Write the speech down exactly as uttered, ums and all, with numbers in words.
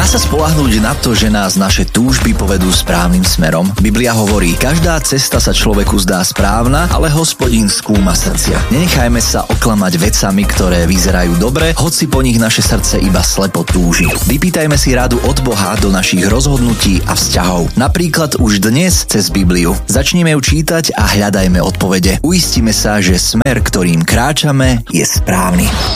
Dá sa spoľahnúť na to, že nás naše túžby povedú správnym smerom? Biblia hovorí, každá cesta sa človeku zdá správna, ale Hospodín skúma srdcia. Nenechajme sa oklamať vecami, ktoré vyzerajú dobre, hoci po nich naše srdce iba slepo túži. Vypýtajme si radu od Boha do našich rozhodnutí a vzťahov. Napríklad už dnes cez Bibliu. Začnime ju čítať a hľadajme odpovede. Uistíme sa, že smer, ktorým kráčame, je správny.